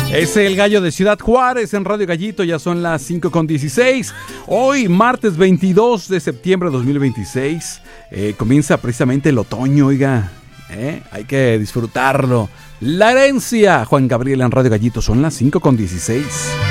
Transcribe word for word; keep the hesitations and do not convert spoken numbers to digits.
Es el Gallo de Ciudad Juárez en Radio Gallito, ya son las cinco con dieciséis. Hoy, martes veintidós de septiembre de dos mil veintiséis, eh, comienza precisamente el otoño, oiga, eh, hay que disfrutarlo. La herencia, Juan Gabriel en Radio Gallito, son las cinco con dieciséis.